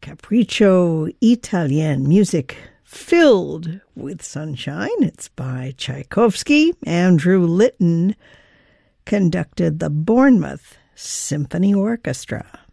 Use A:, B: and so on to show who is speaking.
A: Capriccio Italien, music filled with sunshine. It's by Tchaikovsky. Andrew Litton conducted the Bournemouth Symphony Orchestra.